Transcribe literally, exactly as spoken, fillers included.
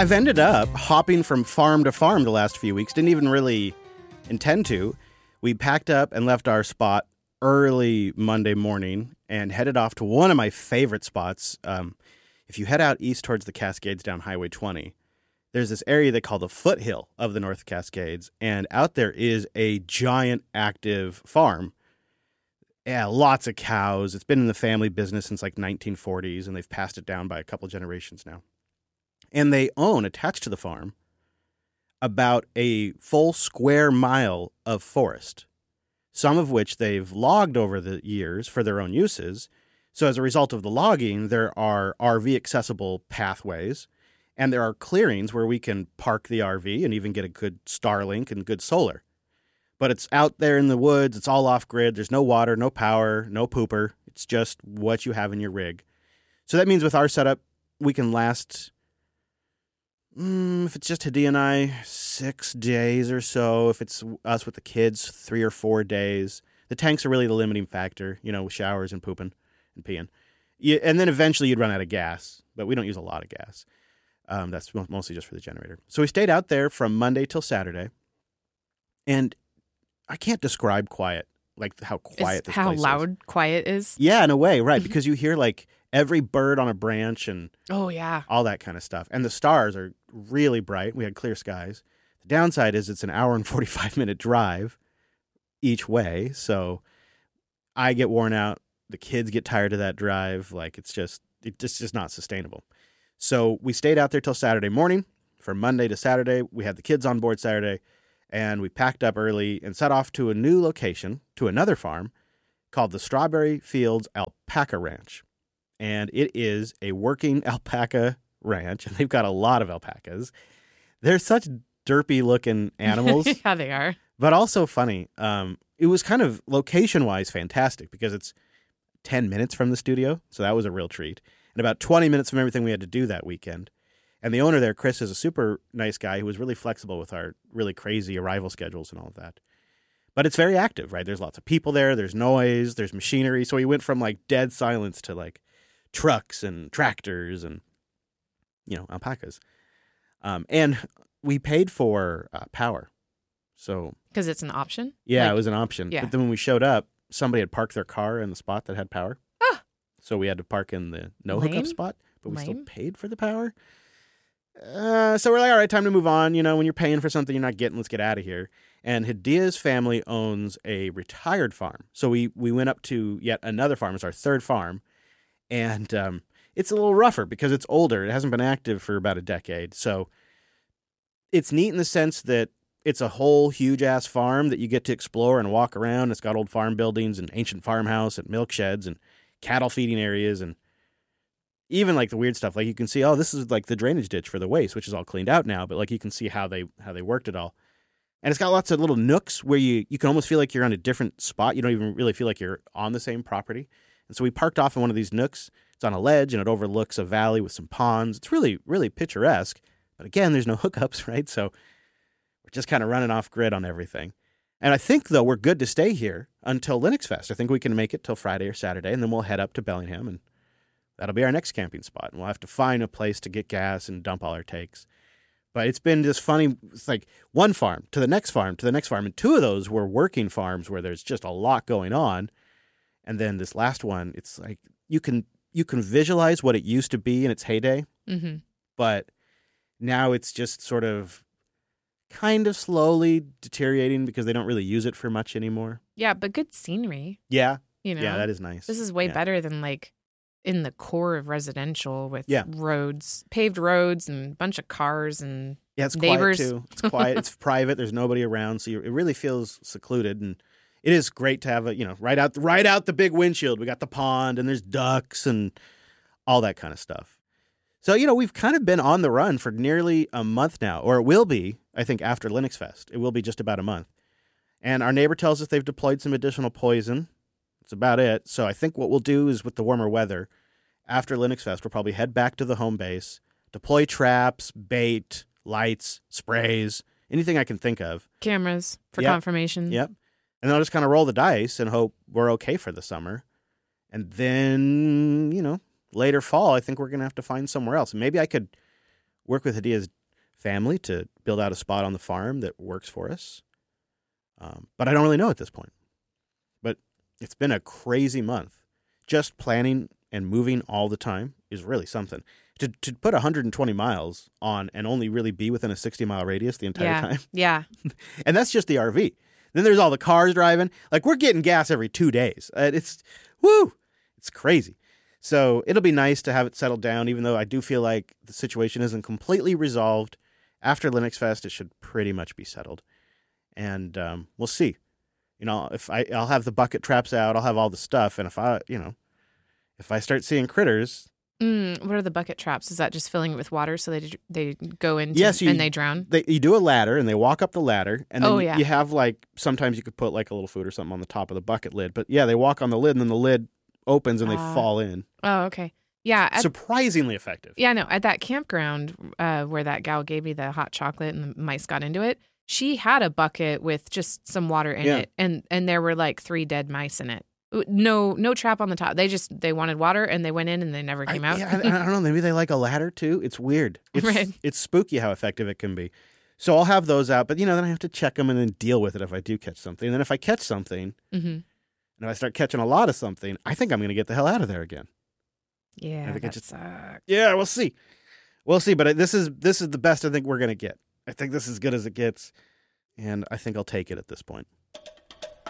I've ended up hopping from farm to farm the last few weeks. Didn't even really intend to. We packed up and left our spot early Monday morning and headed off to one of my favorite spots. Um, if you head out east towards the Cascades down Highway twenty, there's this area they call the foothill of the North Cascades, and out there is a giant active farm. Yeah, lots of cows. It's been in the family business since like nineteen forties, and they've passed it down by a couple generations now. And they own, attached to the farm, about a full square mile of forest, some of which they've logged over the years for their own uses. So as a result of the logging, there are R V-accessible pathways, and there are clearings where we can park the R V and even get a good Starlink and good solar. But it's out there in the woods. It's all off-grid. There's no water, no power, no pooper. It's just what you have in your rig. So that means with our setup, we can last... Mm, if it's just Hadi and I, six days or so. If it's us with the kids, three or four days. The tanks are really the limiting factor, you know, with showers and pooping and peeing. You, and then eventually you'd run out of gas, but we don't use a lot of gas. Um, that's mostly just for the generator. So we stayed out there from Monday till Saturday, and I can't describe quiet, like how quiet Is this how place is. How loud quiet is? Yeah, in a way, right, because you hear like every bird on a branch and oh yeah, all that kind of stuff. And the stars are really bright. We had clear skies. The downside is it's an hour and forty-five minute drive each way. So I get worn out. The kids get tired of that drive. Like it's just, it's just not sustainable. So we stayed out there till Saturday morning. From Monday to Saturday, we had the kids on board Saturday, and we packed up early and set off to a new location, to another farm called the Strawberry Fields Alpaca Ranch. And it is a working alpaca ranch, and they've got a lot of alpacas. They're such derpy-looking animals. Yeah, they are. But also funny. Um, it was kind of location-wise fantastic because it's ten minutes from the studio, so that was a real treat. And about twenty minutes from everything we had to do that weekend. And the owner there, Chris, is a super nice guy who was really flexible with our really crazy arrival schedules and all of that. But it's very active, right? There's lots of people there. There's noise. There's machinery. So we went from like dead silence to like trucks and tractors and, you know, alpacas. Um, and we paid for uh, power. So because it's an option? Yeah, like, it was an option. Yeah. But then when we showed up, somebody had parked their car in the spot that had power. Ah! So we had to park in the no Lame. hookup spot, but we Lame. still paid for the power. Uh, so we're like, all right, time to move on. You know, when you're paying for something you're not getting, let's get out of here. And Hadia's family owns a retired farm. So we, we went up to yet another farm. It's our third farm. And um, it's a little rougher because it's older. It hasn't been active for about a decade. So it's neat in the sense that it's a whole huge-ass farm that you get to explore and walk around. It's got old farm buildings and ancient farmhouse and milk sheds and cattle feeding areas and even like the weird stuff. Like you can see, oh, this is like the drainage ditch for the waste, which is all cleaned out now. But like you can see how they how they worked it all. And it's got lots of little nooks where you, you can almost feel like you're on a different spot. You don't even really feel like you're on the same property. And so we parked off in one of these nooks. It's on a ledge, and it overlooks a valley with some ponds. It's really, really picturesque. But again, there's no hookups, right? So we're just kind of running off grid on everything. And I think, though, we're good to stay here until Linux Fest. I think we can make it till Friday or Saturday, and then we'll head up to Bellingham, and that'll be our next camping spot. And we'll have to find a place to get gas and dump all our takes. But it's been just funny. It's like one farm to the next farm to the next farm. And two of those were working farms where there's just a lot going on. And then this last one, it's like you can you can visualize what it used to be in its heyday. Mm-hmm. But now it's just sort of kind of slowly deteriorating because they don't really use it for much anymore. Yeah, but good scenery. Yeah. You know? Yeah, that is nice. This is way yeah. better than like in the core of residential with yeah. roads, paved roads and a bunch of cars and yeah, it's neighbors. quiet too. It's quiet. It's private. There's nobody around. So you, it really feels secluded. And it is great to have a, you know, right out, right out the big windshield. We got the pond and there's ducks and all that kind of stuff. So, you know, we've kind of been on the run for nearly a month now, or it will be, I think, after Linux Fest. It will be just about a month. And our neighbor tells us they've deployed some additional poison. That's about it. So I think what we'll do is with the warmer weather, after Linux Fest, we'll probably head back to the home base, deploy traps, bait, lights, sprays, anything I can think of. Cameras for yep. confirmation. Yep. And then I'll just kind of roll the dice and hope we're okay for the summer. And then, you know, later fall, I think we're going to have to find somewhere else. Maybe I could work with Hadia's family to build out a spot on the farm that works for us. Um, but I don't really know at this point. But it's been a crazy month. Just planning and moving all the time is really something. To to put one hundred twenty miles on and only really be within a sixty mile radius the entire yeah. time. Yeah. And that's just the R V. Then there's all the cars driving. Like, we're getting gas every two days. Uh, it's, woo, it's crazy. So it'll be nice to have it settled down, even though I do feel like the situation isn't completely resolved. After Linux Fest, it should pretty much be settled. And um, we'll see. You know, if I, I'll have the bucket traps out, I'll have all the stuff. And if I, you know, if I start seeing critters. Mm, what are the bucket traps? Is that just filling it with water so they they go into yes, you, and they drown? They, you do a ladder and they walk up the ladder. And then oh, you, yeah. you have like, sometimes you could put like a little food or something on the top of the bucket lid. But yeah, they walk on the lid and then the lid opens and they uh, fall in. Oh, okay. Yeah. At, Surprisingly effective. Yeah, no. At that campground uh, where that gal gave me the hot chocolate and the mice got into it, she had a bucket with just some water in Yeah. it. And, and there were like three dead mice in it. No, no trap on the top. They just they wanted water and they went in and they never came I, out. Yeah, I, I don't know. Maybe they like a ladder too. It's weird. It's, Right. It's spooky how effective it can be. So I'll have those out, but you know, then I have to check them and then deal with it if I do catch something. And then if I catch something, Mm-hmm. and if I start catching a lot of something, I think I'm going to get the hell out of there again. Yeah, I think it that just- sucks. Yeah, we'll see. We'll see. But I- this is this is the best I think we're going to get. I think this is as good as it gets, and I think I'll take it at this point.